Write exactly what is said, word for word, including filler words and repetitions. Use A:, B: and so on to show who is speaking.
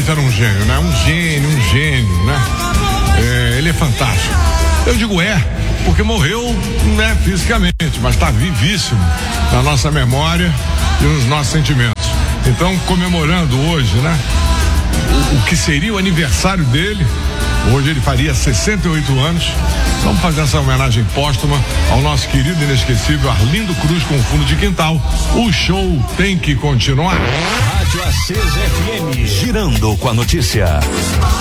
A: realmente era um gênio, né? Um gênio, um gênio, né? É, ele é fantástico. Eu digo é, porque morreu, né, fisicamente, mas está vivíssimo na nossa memória e nos nossos sentimentos. Então, comemorando hoje, né, o, o que seria o aniversário dele, hoje ele faria sessenta e oito anos. Vamos fazer essa homenagem póstuma ao nosso querido e inesquecível Arlindo Cruz com Fundo de Quintal. O show tem que continuar.
B: Rádio Acesa F M, girando com a notícia.